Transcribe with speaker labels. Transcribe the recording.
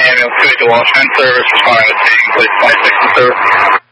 Speaker 1: ambulance 2 to Washington service, responding to Teague, please 26 in service.